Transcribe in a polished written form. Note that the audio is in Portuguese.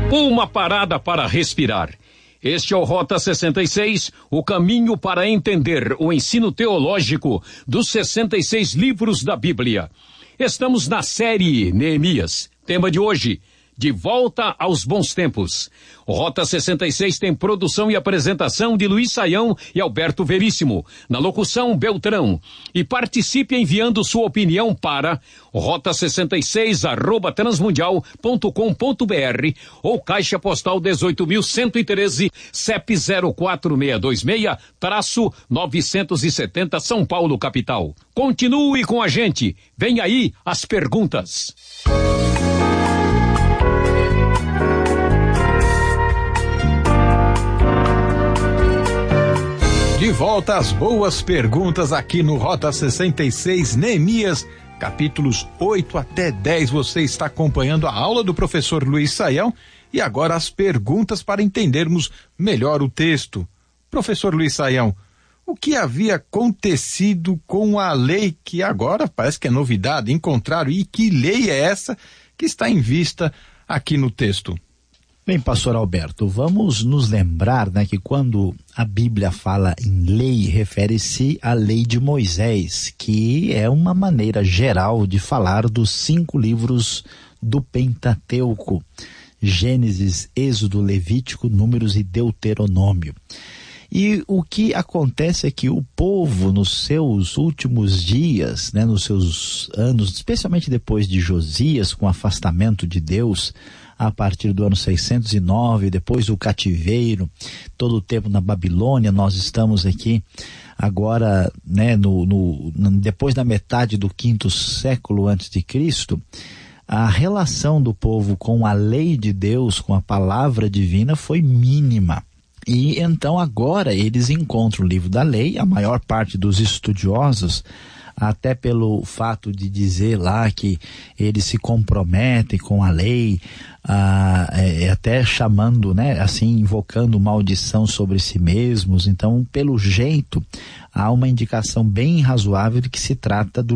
Uma parada para respirar. Este é o Rota 66, o caminho para entender o ensino teológico dos 66 livros da Bíblia. Estamos na série Neemias. Tema de hoje: de volta aos bons tempos. O Rota 66 tem produção e apresentação de Luiz Saião e Alberto Veríssimo. Na locução, Beltrão. E participe enviando sua opinião para rota66@transmundial.com.br ou Caixa Postal 18.113, CEP 04626-970 São Paulo, capital. Continue com a gente. Vem aí as perguntas. De volta às boas perguntas aqui no Rota 66, Neemias, capítulos 8 até 10. Você está acompanhando a aula do professor Luiz Saião e agora as perguntas para entendermos melhor o texto. Professor Luiz Saião, o que havia acontecido com a lei que agora parece que é novidade, encontraram, e que lei é essa que está em vista aqui no texto? Bem, pastor Alberto, vamos nos lembrar, né, que quando a Bíblia fala em lei, refere-se à lei de Moisés, que é uma maneira geral de falar dos 5 livros do Pentateuco: Gênesis, Êxodo, Levítico, Números e Deuteronômio. E o que acontece é que o povo, nos seus últimos dias, né, nos seus anos, especialmente depois de Josias, com o afastamento de Deus, a partir do ano 609, depois do cativeiro, todo o tempo na Babilônia, nós estamos aqui agora, né, depois da metade do 5º século antes de Cristo. A relação do povo com a lei de Deus, com a palavra divina, foi mínima. E então agora eles encontram o livro da lei. A maior parte dos estudiosos, até pelo fato de dizer lá que eles se comprometem com a lei, até chamando, né, assim, invocando maldição sobre si mesmos. Então, pelo jeito, há uma indicação bem razoável de que se trata do